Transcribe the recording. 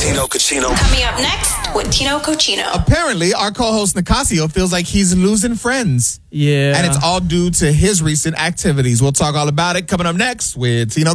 Tino Cochino. Coming up next with Tino Cochino. Apparently, our co-host Nicasio feels like he's losing friends. Yeah. And it's all due to his recent activities. We'll talk all about it coming up next with Tino